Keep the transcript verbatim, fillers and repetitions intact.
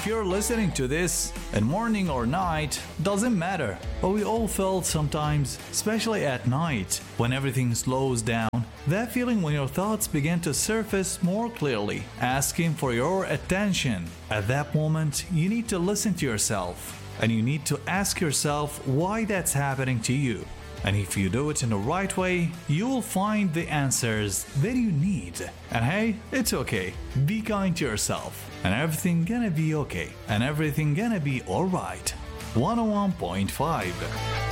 If you're listening to this in morning or night, doesn't matter. But we all felt sometimes, especially at night, when everything slows down, that feeling when your thoughts begin to surface more clearly, asking for your attention. At that moment, you need to listen to yourself, and you need to ask yourself why that's happening to you. And if you do it in the right way, you will find the answers that you need. And hey, it's okay. Be kind to yourself. And everything gonna be okay. And everything gonna be alright. one oh one point five